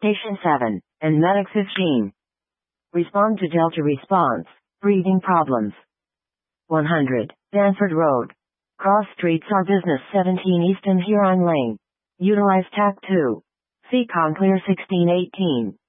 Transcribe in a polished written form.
Station 7, and Medic 15. Respond to Delta response. Breathing problems. 100, Danford Road. Cross Streets are Business 17 East and Huron Lane. Utilize TAC 2. Seacon Clear 1618.